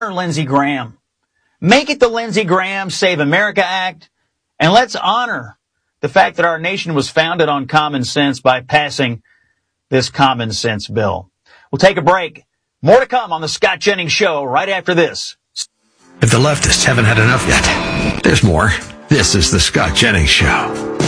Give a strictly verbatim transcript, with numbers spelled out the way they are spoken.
Lindsey Graham. Make it the Lindsey Graham Save America Act, and let's honor the fact that our nation was founded on common sense by passing this common sense bill. We'll take a break. More to come on the Scott Jennings Show right after this. If the leftists haven't had enough yet, there's more. This is the Scott Jennings Show.